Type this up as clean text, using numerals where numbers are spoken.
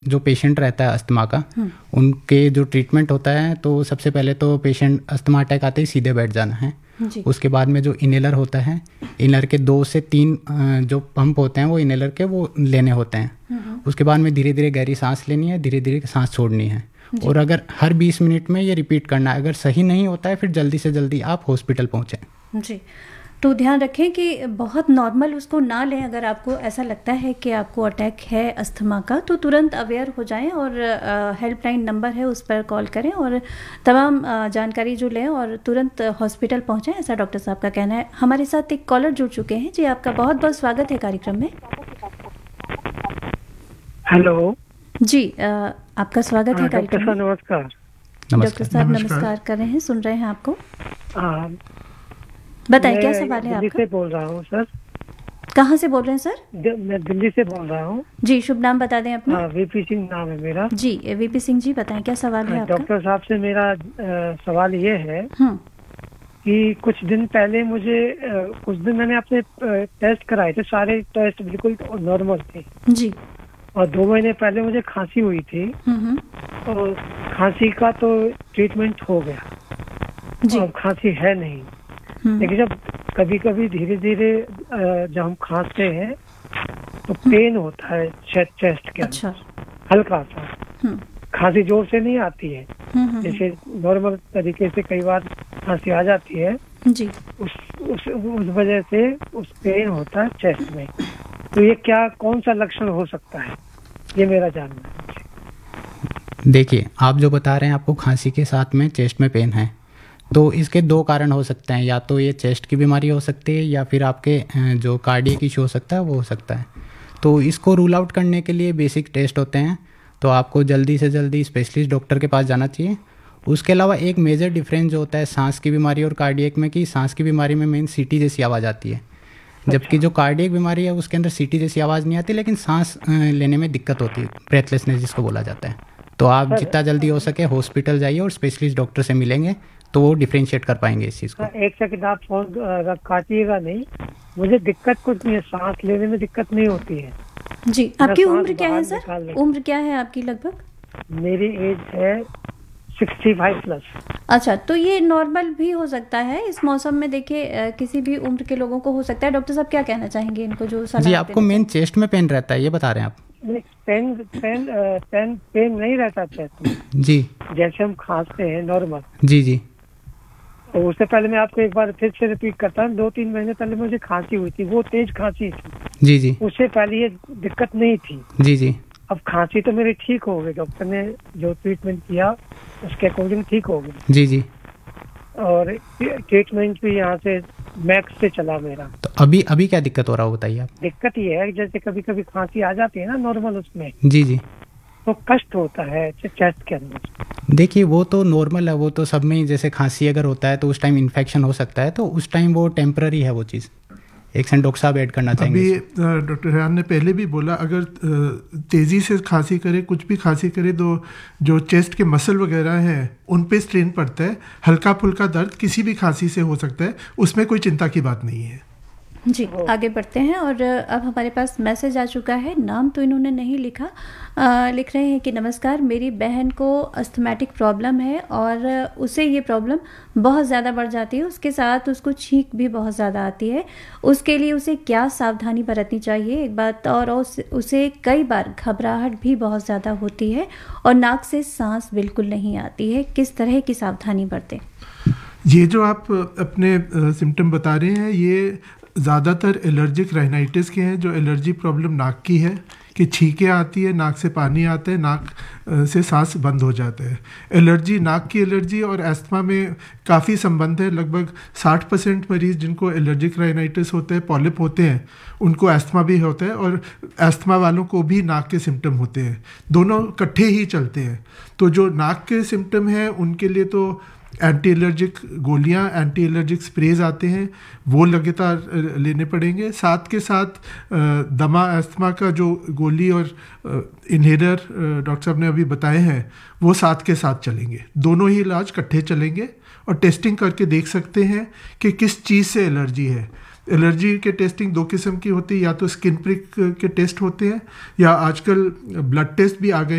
जो पेशेंट रहता है अस्थमा का, उनके जो ट्रीटमेंट होता है तो सबसे पहले तो पेशेंट अस्थमा अटैक आते ही सीधे बैठ जाना है। उसके बाद में जो इनहेलर होता है, इनहेलर के 2 से 3 जो पंप होते हैं वो इनहेलर के वो लेने होते हैं। उसके बाद में धीरे धीरे गहरी सांस लेनी है, धीरे धीरे सांस छोड़नी है। और अगर हर 20 मिनट में ये रिपीट करना है। अगर सही नहीं होता है फिर जल्दी से जल्दी आप हॉस्पिटल पहुँचें। जी, तो ध्यान रखें कि बहुत नॉर्मल उसको ना लें। अगर आपको ऐसा लगता है कि आपको अटैक है अस्थमा का तो तुरंत अवेयर हो जाएं और हेल्पलाइन नंबर है उस पर कॉल करें और तमाम जानकारी जो लें और तुरंत हॉस्पिटल पहुंचें, ऐसा डॉक्टर साहब का कहना है। हमारे साथ एक कॉलर जुड़ चुके हैं। जी, आपका बहुत बहुत स्वागत है कार्यक्रम में। हेलो जी, आपका स्वागत है कार्यक्रम में। नमस्कार डॉक्टर साहब, नमस्कार कर रहे हैं, सुन रहे हैं आपको। बताइए क्या सवाल है आपका? दिल्ली से बोल रहा हूँ सर। कहाँ से बोल रहे हैं सर? मैं दिल्ली से बोल रहा हूँ जी। शुभ नाम बता दें अपना। वीपी सिंह नाम है मेरा। जी, वीपी सिंह जी, बताएं क्या सवाल है आपका? डॉक्टर साहब से मेरा सवाल ये है कि कुछ दिन पहले कुछ दिन मैंने अपने टेस्ट कराए थे, सारे टेस्ट बिल्कुल नॉर्मल थे जी। और 2 महीने पहले मुझे खांसी हुई थी और खांसी का तो ट्रीटमेंट हो गया जी। और खांसी है नहीं, लेकिन जब कभी कभी धीरे धीरे जब हम खांसते हैं तो पेन होता है चेस्ट के अंदर, हल्का सा। खांसी जोर से नहीं आती है, जैसे नॉर्मल तरीके से कई बार खांसी आ जाती है जी। उस वजह से उस पेन होता है चेस्ट में। तो ये कौन सा लक्षण हो सकता है, ये मेरा जानना है। देखिए, आप जो बता रहे हैं आपको खांसी के साथ में चेस्ट में पेन है, तो इसके 2 कारण हो सकते हैं। या तो ये चेस्ट की बीमारी हो सकती है या फिर आपके जो कार्डियक इशू हो सकता है वो हो सकता है। तो इसको रूल आउट करने के लिए बेसिक टेस्ट होते हैं, तो आपको जल्दी से जल्दी स्पेशलिस्ट डॉक्टर के पास जाना चाहिए। उसके अलावा एक मेजर डिफरेंस जो होता है सांस की बीमारी और कार्डियक में, कि सांस की बीमारी में मेन सीटी जैसी आवाज़ आती है, जबकि जो कार्डियक बीमारी है उसके अंदर सीटी जैसी आवाज़ नहीं आती, लेकिन सांस लेने में दिक्कत होती है, ब्रेथलेसनेस जिसको बोला जाता है। तो आप जितना जल्दी हो सके हॉस्पिटल जाइए और स्पेशलिस्ट डॉक्टर से मिलेंगे तो वो डिफरेंशिएट कर पाएंगे इस चीज़ को। एक सेकंड आप फोन काटिएगा नहीं, मुझे दिक्कत कुछ नहीं है, सांस लेने में दिक्कत नहीं होती है जी। आपकी उम्र क्या है सर? उम्र क्या है आपकी लगभग? मेरी एज है 65+। अच्छा, तो ये नॉर्मल भी हो सकता है इस मौसम में। देखिए, किसी भी उम्र के लोगों को हो सकता है। डॉक्टर साहब क्या कहना चाहेंगे इनको जो सलाह जी? आपको मेन चेस्ट में पेन रहता है, ये बता रहे हैं आप? पेन नहीं रहता चेस्ट में जी, जैसे हम खांसते हैं नॉर्मल। जी जी। तो उससे पहले मैं आपको एक बार फिर से रिपीट करता हूँ, 2-3 महीने पहले मुझे खांसी हुई थी, वो तेज खांसी थी जी जी। उससे पहले ये दिक्कत नहीं थी जी जी। अब खांसी तो मेरी ठीक हो गई, डॉक्टर ने जो ट्रीटमेंट किया उसके अकॉर्डिंग ठीक हो गई। जी जी। और ट्रीटमेंट भी यहाँ से मैक्स से चला मेरा। तो अभी क्या दिक्कत हो रहा है बताइए आप? दिक्कत ये है जैसे कभी कभी खांसी आ जाती है ना नॉर्मल, उसमें जी जी, तो कष्ट होता है चेस्ट के अंदर। देखिए, वो तो नॉर्मल है, वो तो सब में ही, जैसे खांसी अगर होता है तो उस टाइम इन्फेक्शन हो सकता है, तो उस टाइम वो टेम्पररी है वो चीज़। एक सेकंड डॉक्टर साहब ऐड करना चाहेंगे? अभी डॉक्टर रेहान ने पहले भी बोला, अगर तेज़ी से खांसी करे, कुछ भी खांसी करे, तो जो चेस्ट के मसल वगैरह हैं उन पे स्ट्रेन पड़ता है। हल्का फुल्का दर्द किसी भी खांसी से हो सकता है, उसमें कोई चिंता की बात नहीं है जी। आगे बढ़ते हैं और अब हमारे पास मैसेज आ चुका है। नाम तो इन्होंने नहीं लिखा, लिख रहे हैं कि नमस्कार, मेरी बहन को अस्थमैटिक प्रॉब्लम है और उसे ये प्रॉब्लम बहुत ज़्यादा बढ़ जाती है, उसके साथ उसको छींक भी बहुत ज़्यादा आती है। उसके लिए उसे क्या सावधानी बरतनी चाहिए? एक बात और, उसे कई बार घबराहट भी बहुत ज़्यादा होती है और नाक से सांस बिल्कुल नहीं आती है, किस तरह की सावधानी बरतें? ये जो आप अपने सिम्टम बता रहे हैं, ये ज़्यादातर एलर्जिक राइनाइटिस के हैं, जो एलर्जी प्रॉब्लम नाक की है, कि छींकें आती है, नाक से पानी आता है, नाक से सांस बंद हो जाता है। एलर्जी, नाक की एलर्जी और एस्थमा में काफ़ी संबंध है। लगभग 60% मरीज़ जिनको एलर्जिक राइनाइटिस होता है, पॉलिप होते हैं, उनको एस्थमा भी होता है, और एस्थमा वालों को भी नाक के सिम्टम होते हैं। दोनों इकट्ठे ही चलते हैं। तो जो नाक के सिम्टम हैं उनके लिए तो एंटी एलर्जिक गोलियां, एंटी एलर्जिक स्प्रेज आते हैं, वो लगातार लेने पड़ेंगे। साथ के साथ दमा अस्थमा का जो गोली और इन्हेलर डॉक्टर साहब ने अभी बताए हैं, वो साथ के साथ चलेंगे। दोनों ही इलाज इकट्ठे चलेंगे और टेस्टिंग करके देख सकते हैं कि किस चीज़ से एलर्जी है। एलर्जी के टेस्टिंग दो किस्म की होती है, या तो स्किन प्रिक के टेस्ट होते हैं या आजकल ब्लड टेस्ट भी आ गए